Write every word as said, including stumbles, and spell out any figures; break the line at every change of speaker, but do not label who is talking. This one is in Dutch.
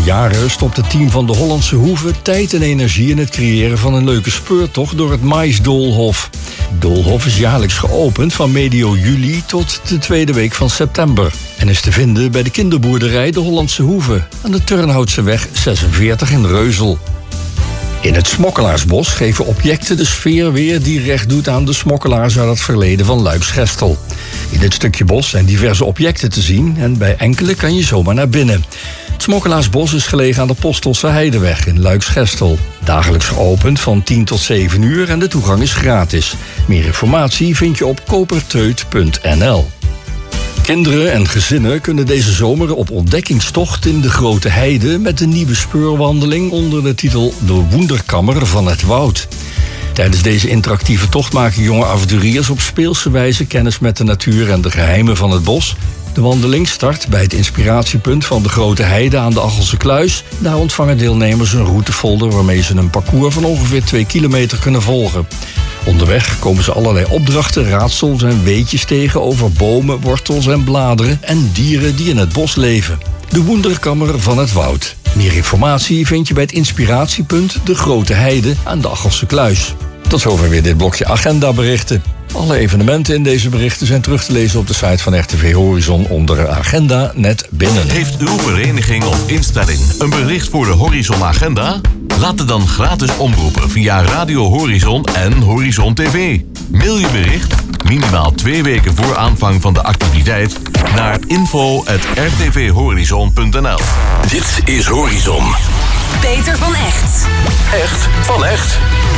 jaren stopt het team van de Hollandse Hoeve tijd en energie in het creëren van een leuke speurtocht door het Maisdoolhof. Doolhof is jaarlijks geopend van medio juli tot de tweede week van september. En is te vinden bij de kinderboerderij de Hollandse Hoeve aan de Turnhoutseweg zesenveertig in Reuzel. In het Smokkelaarsbos geven objecten de sfeer weer die recht doet aan de smokkelaars uit het verleden van Luiksgestel. In dit stukje bos zijn diverse objecten te zien en bij enkele kan je zomaar naar binnen. Het Smokkelaarsbos is gelegen aan de Postelse Heideweg in Luiksgestel. Dagelijks geopend van tien tot zeven uur en de toegang is gratis. Meer informatie vind je op koperteut punt n l. Kinderen en gezinnen kunnen deze zomer op ontdekkingstocht in de Grote Heide met de nieuwe speurwandeling onder de titel De Wonderkammer van het Woud. Tijdens deze interactieve tocht maken jonge avonturiers op speelse wijze kennis met de natuur en de geheimen van het bos. De wandeling start bij het inspiratiepunt van de Grote Heide aan de Achelse Kluis. Daar ontvangen deelnemers een routefolder waarmee ze een parcours van ongeveer twee kilometer kunnen volgen. Onderweg komen ze allerlei opdrachten, raadsels en weetjes tegen over bomen, wortels en bladeren en dieren die in het bos leven. De Wonderkammer van het Woud. Meer informatie vind je bij het inspiratiepunt De Grote Heide aan de Achelse Kluis. Tot zover weer dit blokje agendaberichten. Alle evenementen in deze berichten zijn terug te lezen op de site van R T V Horizon onder agenda net binnen.
Heeft uw vereniging of instelling een bericht voor de Horizon Agenda? Laat het dan gratis omroepen via Radio Horizon en Horizon T V. Mail je bericht, minimaal twee weken voor aanvang van de activiteit, naar info at r t v horizon punt n l. Dit is Horizon.
Peter van Echt.
Echt van echt.